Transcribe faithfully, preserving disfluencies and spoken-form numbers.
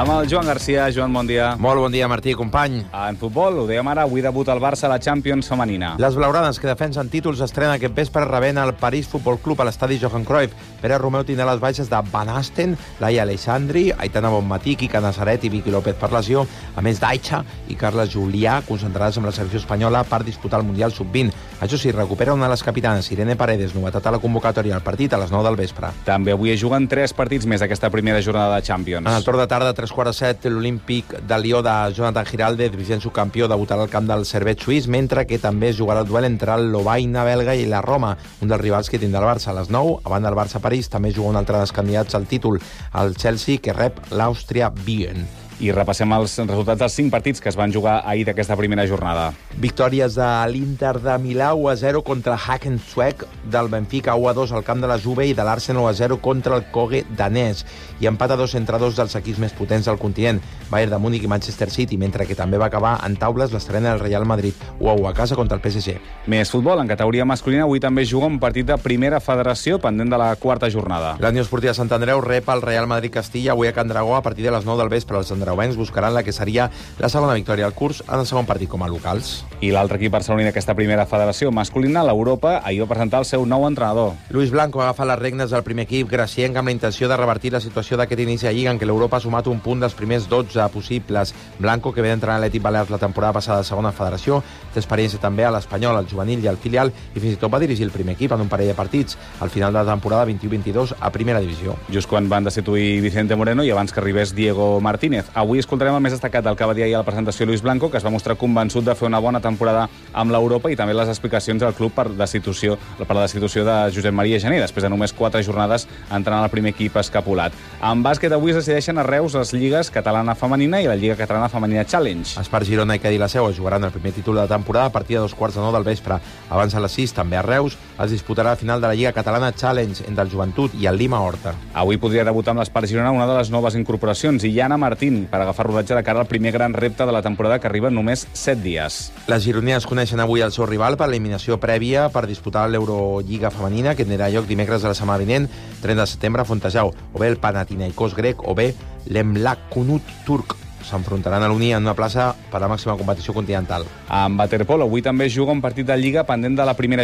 Amb el Joan Garcia. Joan, bon dia. Molt bon dia, Martí, company. En futbol, ho dèiem ara, avui debuta el Barça a la Champions femenina. Les blaugranes que defensen títols estrenen aquest vespre rebent el París Futbol Club a l'estadi Johan Cruyff. Pere Romeu tindrà les baixes de Van Asten, Laia Aleixandri, Aitana Bonmatí, Quique Nazaret i Vicky López per lesió, a més d'Aixa i Carles Julià, concentrades amb la selecció espanyola per disputar el Mundial sub vint. Això sí, recupera una de les capitanes, Irene Paredes, novetat a la convocatòria al partit a les nou del vespre. També avui es juguen tres partits més aquesta primera jornada de Champions. En el torn de tarda, a tres quarts de set, l'Olímpic de Lió de Jonathan Giraldez, vigent subcampió, debutarà al camp del Servette suís, mentre que també es jugarà el duel entre el Lovaina belga i la Roma, un dels rivals que tindrà el Barça. A les nou, a banda del Barça-París, també juga un altre dels candidats al títol, el Chelsea, que rep l'Àustria Viena. I repassem els resultats dels cinc partits que es van jugar ahir d'aquesta primera jornada. Victòries de l'Inter de Milà u a zero contra Hackensweck, del Benfica u a dos al camp de la Juve i de l'Arsenal u a zero contra el Køge danès. I empat a dos entre dos dels equips més potents del continent, Bayern de Múnich i Manchester City, mentre que també va acabar en taules l'estrena del Real Madrid u a u a casa contra el P S G. Més futbol. En categoria masculina avui també es juga un partit de primera federació pendent de la quarta jornada. La Unió Esportiva Sant Andreu rep el Real Madrid Castilla avui a Can Dragó a partir de les nou del vespre. Els andreuencs buscaran la que seria la segona victòria al curs en el segon partit com a locals. I l'altre equip barceloní d'aquesta primera federació masculina, l'Europa, ahir va presentar el seu nou entrenador. Luis Blanco va agafar les regnes del primer equip gracienc amb la intenció de revertir la situació d'aquest inici de Lliga en què l'Europa ha sumat un punt dels primers dotze possibles. Blanco, que ve d'entrenar l'Atlètic Balears la temporada passada a segona federació, té experiència també a l'Espanyol, al juvenil i al filial, i fins i tot va dirigir el primer equip en un parell de partits al final de la temporada vint-i-u vint-i-dos a primera divisió. Just quan van destituir Vicente Moreno i abans que arribés Diego Martínez. Avui escoltarem el més destacat del que va dir ahir a la presentació Luis Blanco, que es va mostrar convençut de fer una bona temporada amb l'Europa, i també les explicacions del club per destitució, per la destitució de Josep Maria Gené, després de només quatre jornades entrenant el primer equip escapulat. En bàsquet avui es decideixen a Reus les lligues catalana femenina i la Lliga Catalana Femenina Challenge. Espart Girona i Cadí la Seu es jugaran el primer títol de la temporada a partir de dos quarts de nou del vespre. Abans a les sis, també a Reus, es disputarà la final de la Lliga Catalana Challenge entre el Joventut i el Lima Horta. Avui podria debutar amb l'Espart Girona una de les noves incorporacions, Iana Martín, per agafar rodatge de cara al primer gran repte de la temporada que arriba en només set dies. Les gironines coneixen avui el seu rival per l'eliminació prèvia per disputar l'Eurolliga femenina, que tindrà lloc dimecres de la setmana vinent, trenta de setembre, a Fontejau. O bé el Panathinaikos grec o bé l'Emlak Kunut turc. S'enfrontaran a l'Uni en una plaça per a la màxima competició continental. Amb waterpolo avui també es juga un partit de Lliga pendent de la primera